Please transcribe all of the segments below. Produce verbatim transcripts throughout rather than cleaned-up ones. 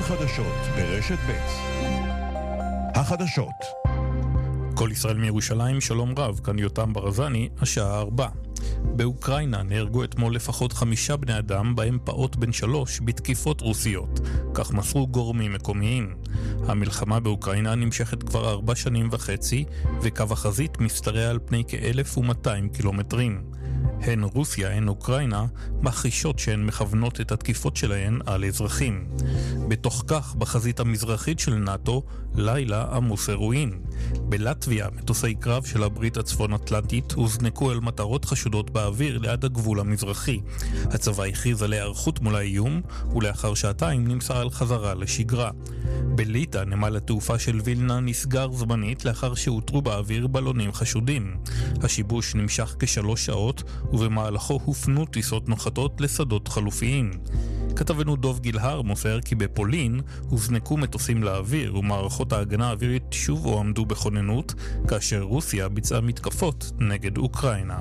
חדשות ברשת ב'. החדשות. כל ישראל מירושלים, שלום רב, כאן יותם ברזני, השעה ארבע. באוקראינה נהרגו אתמול לפחות חמישה בני אדם, בהם פעוט בן שלוש, בתקיפות רוסיות. כך מסרו גורמים מקומיים. המלחמה באוקראינה נמשכת כבר ארבע שנים וחצי, וקו החזית משתרע על פני כאלף ומאתיים קילומטרים. הן רוסיה, הן אוקראינה, מכחישות שהן מכוונות את התקיפות שלהן על אזרחים. בתוך כך, בחזית המזרחית של נאטו, לילה עמוס אירועים. בלטביה, מטוסי קרב של הברית הצפון אטלנטית הוזנקו אל מטרות חשודות באוויר ליד הגבול המזרחי. הצבא הכריז על היערכות מול האיום, ולאחר שעתיים נמסר על חזרה לשגרה. בליטא, נמל התעופה של וילנה נסגר זמנית לאחר שהותרו באוויר בלונים חשודים. השיבוש נמשך כשלוש שעות, ובמהלכו הופנו טיסות נוחתות לשדות חלופיים. כתבנו דוב גילהר מוסר כי בפולין הוזנקו מטוסים לאוויר ומערכות ההגנה האווירית שוב הועמדו בכוננות, כאשר רוסיה ביצעה מתקפות נגד אוקראינה.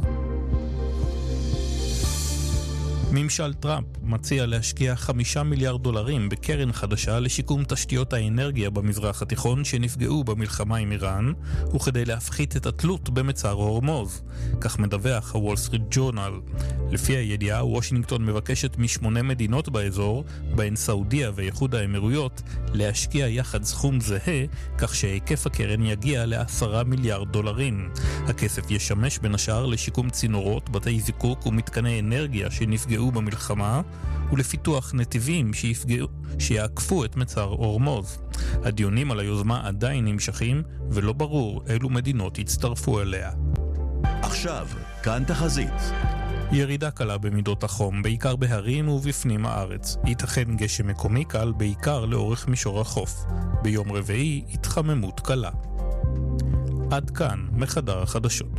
ממשל טראמפ מציע להשקיע חמישה מיליארד דולרים בקרן חדשה לשיקום תשתיות האנרגיה במזרח התיכון שנפגעו במלחמה עם איראן, וכדי להפחית את התלות במצר הורמוז. כך מדווח הוול סטריט ג'ורנל. לפי הידיעה, וושינגטון מבקשת משמונה מדינות באזור, בהן סעודיה ואיחוד האמירויות, להשקיע יחד סכום זהה, כך שהיקף הקרן יגיע לעשרה מיליארד דולרים. הכסף ישמש בין השאר לשיקום צינורות, בתי זיקוק ומתקני אנרגיה שנפגעו במלחמה, ולפיתוח נתיבים שיפגעו, שיעקפו את מצר הורמוז. הדיונים על היוזמה עדיין נמשכים, ולא ברור אילו מדינות יצטרפו אליה. עכשיו, כאן תחזית. ירידה קלה במידות החום, בעיקר בהרים ובפנים הארץ. ייתכן גשם מקומי קל, בעיקר לאורך מישור החוף. ביום רביעי, התחממות קלה. עד כאן, מחדר החדשות.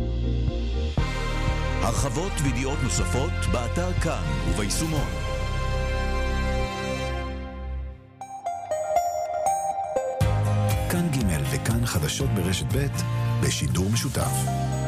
הרחבות וידיעות נוספות באתר כאן וביישומון. כאן ג' וכאן חדשות ברשת ב' בשידור משותף.